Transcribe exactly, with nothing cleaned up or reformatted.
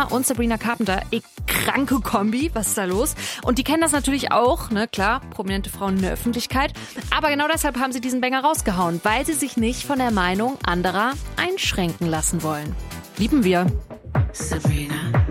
Sabrina und Sabrina Carpenter, ey, kranke Kombi, was ist da los? Und die kennen das natürlich auch, ne, klar, prominente Frauen in der Öffentlichkeit. Aber genau deshalb haben sie diesen Banger rausgehauen, weil sie sich nicht von der Meinung anderer einschränken lassen wollen. Lieben wir. Sabrina.